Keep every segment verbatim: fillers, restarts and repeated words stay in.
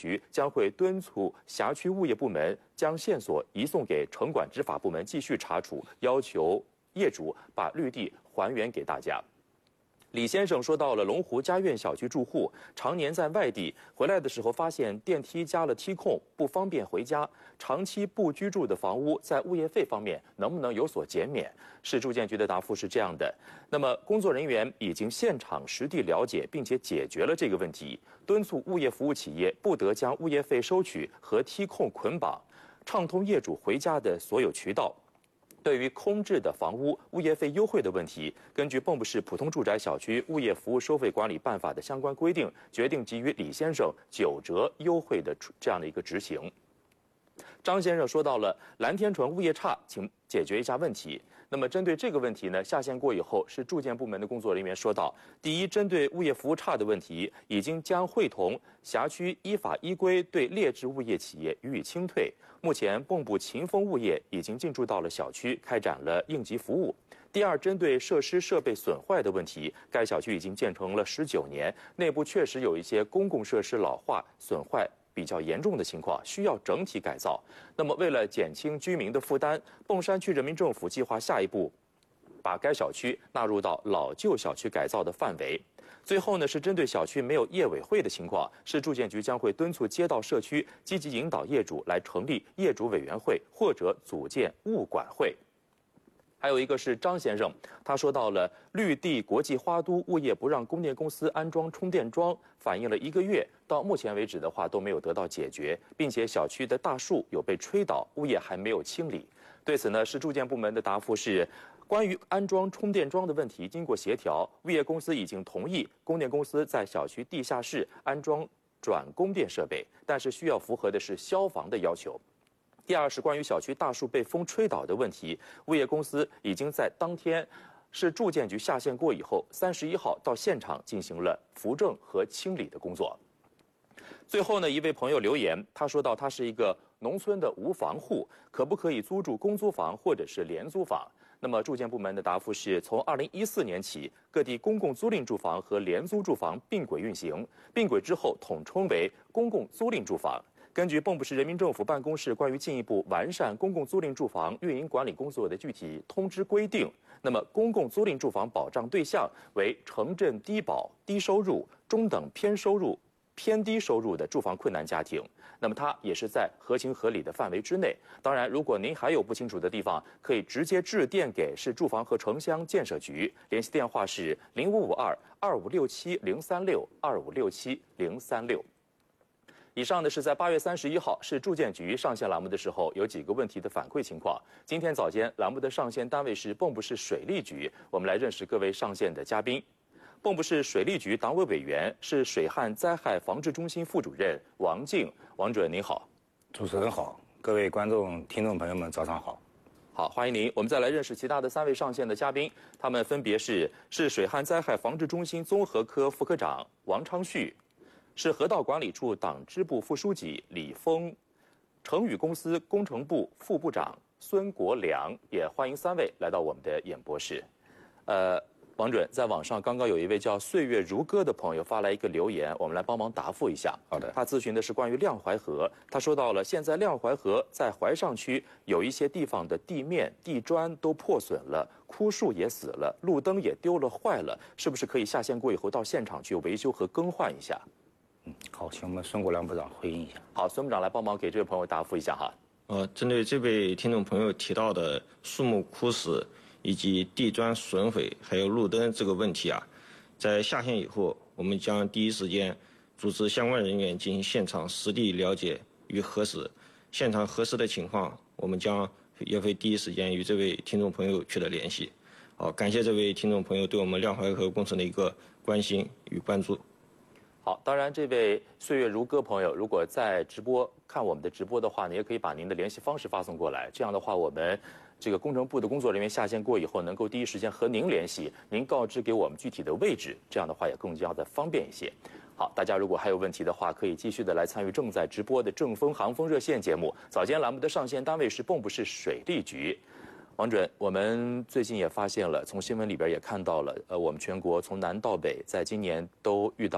局将会敦促辖区物业部门将线索移送给城管执法部门继续查处，要求业主把绿地还原给大家。李先生说到了龙湖家苑小区住户常年在外地，回来的时候发现电梯加了梯控，不方便回家。长期不居住的房屋在物业费方面能不能有所减免？市住建局的答复是这样的：那么工作人员已经现场实地了解，并且解决了这个问题，敦促物业服务企业不得将物业费收取和梯控捆绑，畅通业主回家的所有渠道。对于空置的房屋物业费优惠的问题，根据蚌埠市普通住宅小区物业服务收费管理办法的相关规定，决定给予李先生九折优惠的这样的一个执行。张先生说到了蓝天纯物业差，请解决一下问题。那么针对这个问题呢，下线过以后，是住建部门的工作人员说到，第一，针对物业服务差的问题，已经将会同辖区依法依规对劣质物业企业予以清退。目前，蚌埠秦风物业已经进驻到了小区，开展了应急服务。第二，针对设施设备损坏的问题，该小区已经建成了十九年，内部确实有一些公共设施老化损坏比较严重的情况，需要整体改造。那么，为了减轻居民的负担，砀山区人民政府计划下一步把该小区纳入到老旧小区改造的范围。最后呢，是针对小区没有业委会的情况，市住建局将会敦促街道社区积极引导业主来成立业主委员会或者组建物管会。还有一个是张先生，他说到了绿地国际花都物业不让供电公司安装充电桩，反映了一个月，到目前为止的话都没有得到解决，并且小区的大树有被吹倒，物业还没有清理。对此呢，市住建部门的答复是，关于安装充电桩的问题，经过协调，物业公司已经同意供电公司在小区地下室安装转供电设备，但是需要符合的是消防的要求。第二是关于小区大树被风吹倒的问题，物业公司已经在当天市住建局下线过以后，三十一号到现场进行了扶正和清理的工作。最后呢，一位朋友留言，他说到他是一个农村的无房户，可不可以租住公租房或者是廉租房？那么住建部门的答复是，从二零一四年起，各地公共租赁住房和廉租住房并轨运行，并轨之后统称为公共租赁住房。根据蚌埠市人民政府办公室关于进一步完善公共租赁住房运营管理工作的具体通知规定，那么公共租赁住房保障对象为城镇低保、低收入、中等偏收入、偏低收入的住房困难家庭，那么它也是在合情合理的范围之内。当然，如果您还有不清楚的地方，可以直接致电给市住房和城乡建设局，联系电话是零五五二二五六七零三六二五六七零三六。以上呢是在八月三十一号市住建局上线栏目的时候有几个问题的反馈情况。今天早间栏目的上线单位是蚌埠市水利局，我们来认识各位上线的嘉宾。蚌埠市水利局党委委员是水旱灾害防治中心副主任王静，王主任您好。 主持人好，各位观众、听众朋友们，早上好。 好，欢迎您。我们再来认识其他的三位上线的嘉宾，他们分别是市水旱灾害防治中心综合科副科长王昌旭，是河道管理处党支部副书记李峰，成宇公司工程部副部长孙国良，也欢迎三位来到我们的演播室。呃，王主任，在网上刚刚有一位叫岁月如歌的朋友发来一个留言，我们来帮忙答复一下。 好的。 他咨询的是关于亮淮河，他说到了现在亮淮河在淮上区有一些地方的地面、地砖都破损了，枯树也死了，路灯也丢了坏了，是不是可以下线过以后到现场去维修和更换一下？ 嗯，好，请我们孙国良部长回应一下。 好，孙部长来帮忙给这位朋友答复一下哈。 呃，针对这位听众朋友提到的树木枯死以及地砖损毁还有路灯这个问题啊，在下线以后，我们将第一时间组织相关人员进行现场实地了解与核实，现场核实的情况，我们将也会第一时间与这位听众朋友取得联系。好，感谢这位听众朋友对我们亮淮河工程的一个关心与关注。 好，当然，这位岁月如歌朋友，如果在直播看我们的直播的话呢，也可以把您的联系方式发送过来。这样的话，我们这个工程部的工作人员下线过以后，能够第一时间和您联系，您告知给我们具体的位置，这样的话也更加的方便一些。好，大家如果还有问题的话，可以继续的来参与正在直播的正风航风热线节目。早间栏目的上线单位是蚌埠市水利局。王主任，我们最近也发现了，从新闻里边也看到了，呃，我们全国从南到北，在今年都遇到了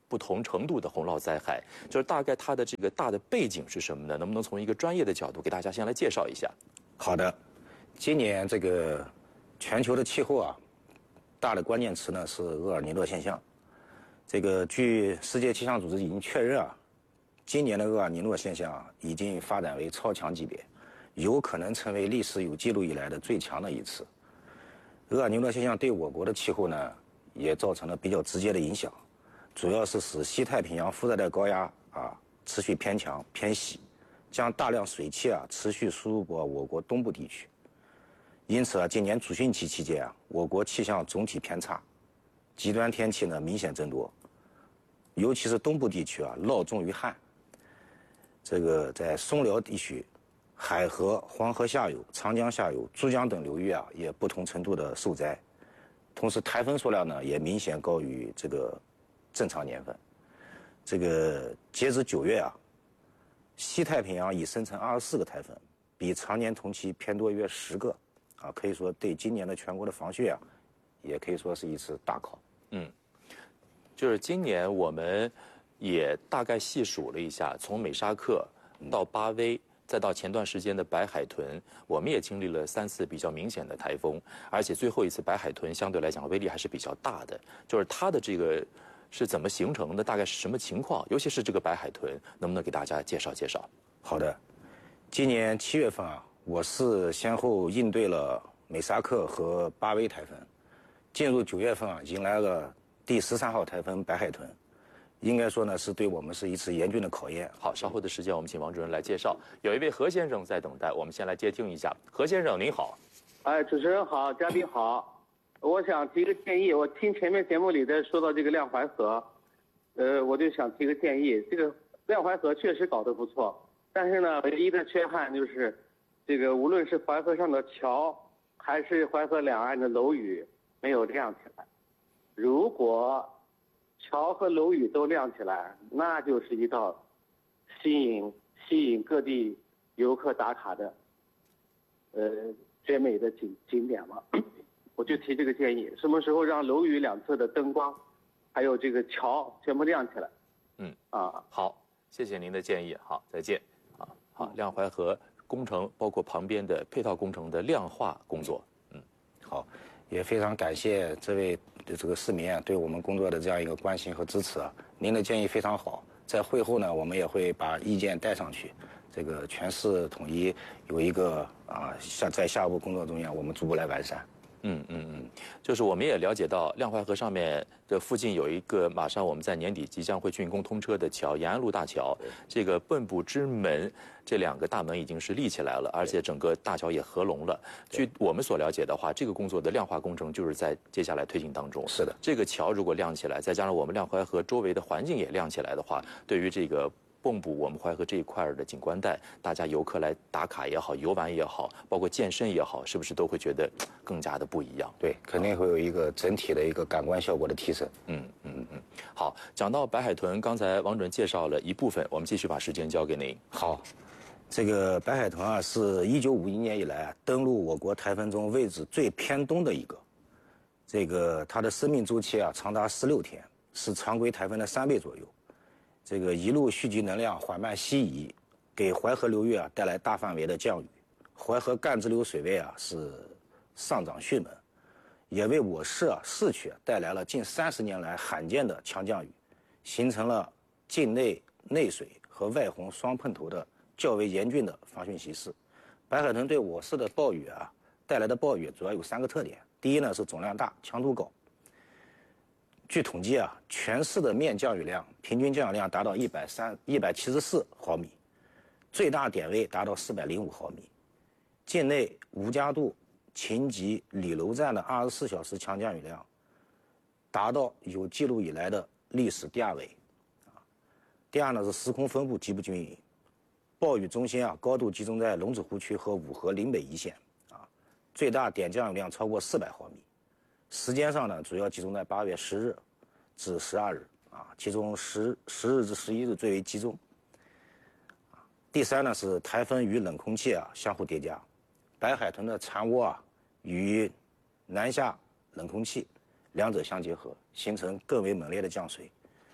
不同程度的洪涝灾害，就是大概它的这个大的背景是什么呢？能不能从一个专业的角度给大家先来介绍一下？ 好的，今年这个全球的气候啊，大的关键词呢是厄尔尼诺现象。这个据世界气象组织已经确认啊，今年的厄尔尼诺现象啊已经发展为超强级别，有可能成为历史有记录以来的最强的一次。厄尔尼诺现象对我国的气候呢也造成了比较直接的影响。主要是使西太平洋副热带高压啊持续偏强偏西，将大量水汽啊持续输入过我国东部地区。因此啊，今年主汛期期间啊，我国气象总体偏差，极端天气呢明显增多，尤其是东部地区啊涝重于旱。这个在松辽地区，海河、黄河下游、长江下游、珠江等流域啊也不同程度的受灾，同时台风数量呢也明显高于这个正常年份。这个截至九月啊，西太平洋已生成二十四个台风，比常年同期偏多约十个，啊，可以说对今年的全国的防汛啊，也可以说是一次大考。 嗯，就是今年我们也大概细数了一下，从美沙克到巴威，再到前段时间的白海豚，我们也经历了三次比较明显的台风，而且最后一次白海豚相对来讲威力还是比较大的，就是它的这个是怎么形成的，大概是什么情况？尤其是这个白海豚，能不能给大家介绍介绍？ 好的，今年七月份啊，我市先后应对了美沙克和巴威台风，进入九月份啊，迎来了第十三号台风白海豚。应该说呢，是对我们是一次严峻的考验。 好，稍后的时间我们请王主任来介绍。有一位何先生在等待，我们先来接听一下。何先生您好。 哎，主持人好，嘉宾好。我想提个建议，我听前面节目里的说到这个亮淮河，呃，我就想提个建议。这个亮淮河确实搞得不错，但是呢，唯一的缺憾就是，这个无论是淮河上的桥，还是淮河两岸的楼宇没有亮起来。如果桥和楼宇都亮起来，那就是一道吸引吸引各地游客打卡的，呃，绝美的景景点了。我就提这个建议，什么时候让楼宇两侧的灯光，还有这个桥全部亮起来？ 嗯啊， 好，谢谢您的建议。好，再见。啊，好，亮淮河工程包括旁边的配套工程的亮化工作。嗯， 好，也非常感谢这位这个市民啊对我们工作的这样一个关心和支持啊。您的建议非常好，在会后呢，我们也会把意见带上去，这个全市统一有一个啊下在下一步工作中呀，我们逐步来完善。 嗯嗯嗯，就是我们也了解到亮淮河上面这附近有一个马上我们在年底即将会竣工通车的桥，延安路大桥，这个蚌埠之门这两个大门已经是立起来了，而且整个大桥也合龙了。据我们所了解的话，这个工作的亮化工程就是在接下来推进当中。 是的， 这个桥如果亮起来，再加上我们亮淮河周围的环境也亮起来的话，对于这个蚌埠我们淮河这一块的景观带，大家游客来打卡也好，游玩也好，包括健身也好，是不是都会觉得更加的不一样？ 对，肯定会有一个整体的一个感官效果的提升。 嗯嗯嗯。好，讲到白海豚，刚才王主任介绍了一部分，我们继续把时间交给您。 好，这个白海豚啊，是一九五一年以来啊登陆我国台风中位置最偏东的一个。这个它的生命周期啊长达十六天，是常规台风的三倍左右。这个一路蓄积能量缓慢西移，给淮河流域啊带来大范围的降雨，淮河干支流水位啊是上涨迅猛，也为我市啊市区带来了近三十年来罕见的强降雨，形成了境内内水和外洪双碰头的较为严峻的防汛形势。白海豚对我市的暴雨啊带来的暴雨主要有三个特点，第一呢是总量大，强度高。据统计啊，全市的面降雨量平均降雨量达到一百三一百七十四毫米，最大点位达到四百零五毫米。境内吴家渡、秦集、李楼站的二十四小时强降雨量达到有记录以来的历史第二位。啊，第二呢是时空分布极不均匀，暴雨中心啊高度集中在龙子湖区和五河林北一线，啊，最大点降雨量超过四百毫米。时间上呢，主要集中在八月十日至十二日啊，其中十十日至十一日最为集中。第三呢是台风与冷空气啊相互叠加，白海豚的产窝啊与南下冷空气两者相结合，形成更为猛烈的降水，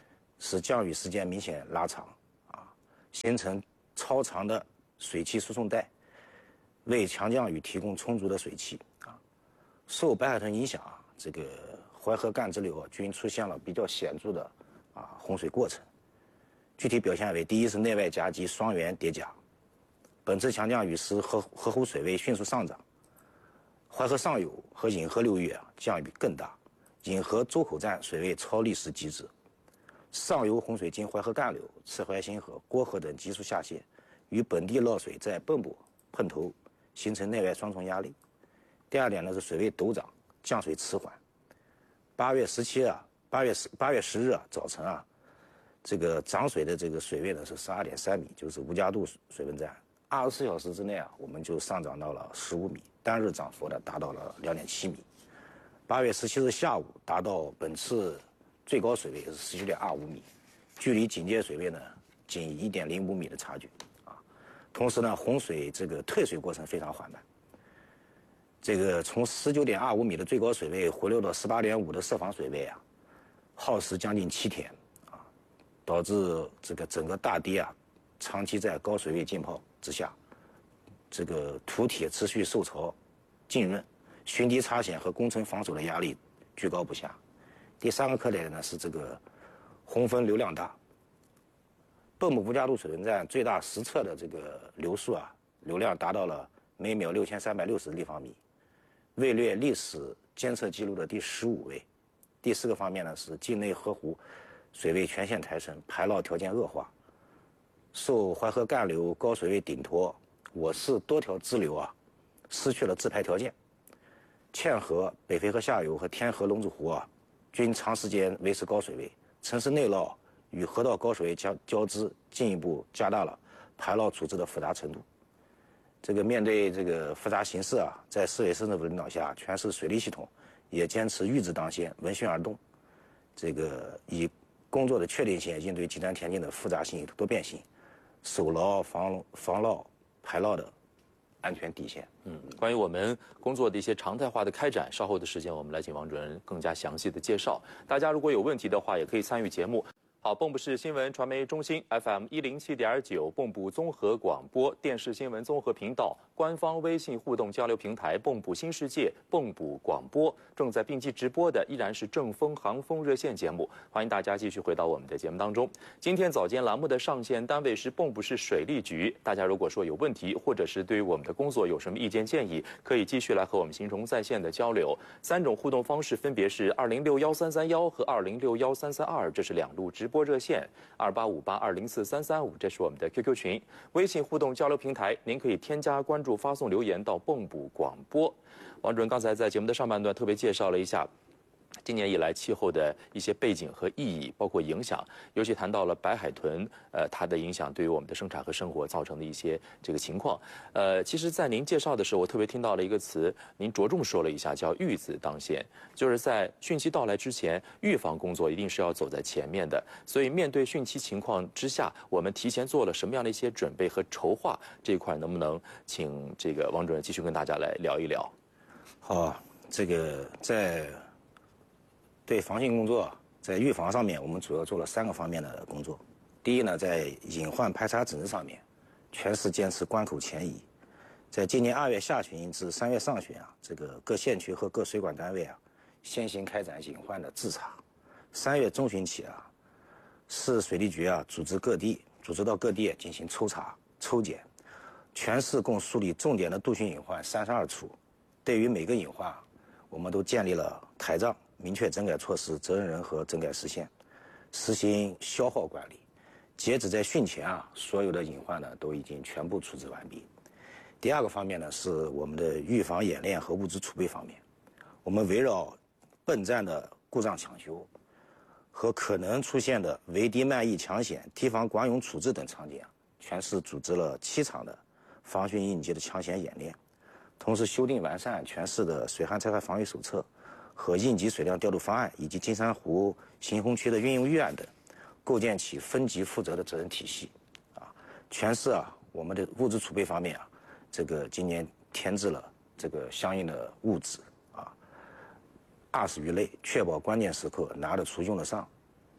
使降雨时间明显拉长，啊，形成超长的水汽输送带，为强降雨提供充足的水汽啊。受白海豚影响啊，这个淮河干支流啊均出现了比较显著的啊洪水过程。具体表现为：第一是内外夹击双元叠加，本次强降雨使河河湖水位迅速上涨，淮河上游和引河流域啊降雨更大，引河周口站水位超历史极值。上游洪水经淮河干流、赤淮新河、郭河等急速下泄，与本地涝水在蚌埠碰头，形成内外双重压力。第二点呢是水位陡涨，降水迟缓。八月十七啊，八月十八月十日啊早晨啊，这个涨水的这个水位呢是十二点三米，就是吴家渡水文站。二十四小时之内啊，我们就上涨到了十五米，单日涨幅呢达到了两点七米。八月十七日下午达到本次最高水位是十九点二五米，距离警戒水位呢仅一点零五米的差距啊。同时呢，洪水这个退水过程非常缓慢。这个从十九点二五米的最高水位回流到十八点五的设防水位啊，耗时将近七天啊，导致这个整个大堤啊长期在高水位浸泡之下，这个土铁持续受潮浸润，巡堤查险和工程防守的压力居高不下。第三个特点呢是这个洪峰流量大。蚌埠吴家渡水文站最大实测的这个流速啊，流量达到了每秒六千三百六十立方米，位列历史监测记录的第十五位。第四个方面呢是境内河湖水位全线抬升，排涝条件恶化。受淮河干流高水位顶托，我市多条支流啊失去了自排条件。嵌河、北淝河下游和天河龙子湖啊均长时间维持高水位，城市内涝与河道高水位交交织，进一步加大了排涝处置的复杂程度。这个面对这个复杂形势啊，在市委市政府领导下，全市水利系统也坚持预知当先、闻讯而动，这个以工作的确定性应对极端天气的复杂性与多变性，守牢防防涝排涝的安全底线。 嗯，关于我们工作的一些常态化的开展，稍后的时间我们来请王主任更加详细的介绍。大家如果有问题的话，也可以参与节目。好，蚌埠市新闻传媒中心 F M 一零七点九，蚌埠综合广播电视新闻综合频道官方微信互动交流平台蚌埠新世界蚌埠广播正在并机直播的依然是正风航风热线节目，欢迎大家继续回到我们的节目当中。今天早间栏目的上线单位是蚌埠市水利局，大家如果说有问题，或者是对于我们的工作有什么意见建议，可以继续来和我们形成在线的交流。三种互动方式分别是二零六幺三三幺和二零六幺三三二，这是两路直播热线，二八五八二零四三三五，这是我们的 Q Q 群。微信互动交流平台，您可以添加关注，发送留言到蚌埠广播。王主任刚才在节目的上半段特别介绍了一下今年以来气候的一些背景和意义，包括影响，尤其谈到了白海豚，呃，它的影响对于我们的生产和生活造成的一些这个情况。呃，其实，在您介绍的时候，我特别听到了一个词，您着重说了一下，叫“预子当先”，就是在汛期到来之前，预防工作一定是要走在前面的。所以，面对汛期情况之下，我们提前做了什么样的一些准备和筹划？这一块能不能请这个王主任继续跟大家来聊一聊？ 好，这个在。对防汛工作，在预防上面，我们主要做了三个方面的工作。第一呢，在隐患排查整治上面，全市坚持关口前移。在今年二月下旬至三月上旬啊，这个各县区和各水管单位啊，先行开展隐患的自查。三月中旬起啊，市水利局啊组织各地组织到各地进行抽查抽检，全市共梳理重点的杜汛隐患三十二处。对于每个隐患，我们都建立了台账。明确整改措施、责任人和整改时限，实行消耗管理。截止在汛前啊，所有的隐患呢都已经全部处置完毕。第二个方面呢是我们的预防演练和物资储备方面，我们围绕泵站的故障抢修和可能出现的围堤漫溢抢险、堤防管涌处置等场景啊，全市组织了七场的防汛应急的抢险演练，同时修订完善全市的水旱灾害防御手册。和应急水量调度方案，以及金山湖新洪区的运用预案等，构建起分级负责的责任体系。啊，全市啊，我们的物资储备方面啊，这个今年添置了这个相应的物资啊，二十余类，确保关键时刻拿得出、用得上。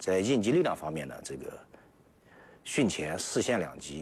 在应急力量方面呢，这个汛前四县两级